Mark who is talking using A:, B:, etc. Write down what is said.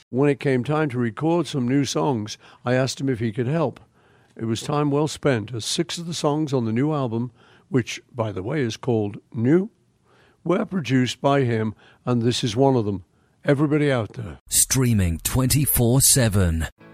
A: When it came time to record some new songs, I asked him if he could help. It was time well spent, as 6 of the songs on the new album, which, by the way, is called New, were produced by him, and this is one of them. Everybody out there.
B: Streaming 24/7.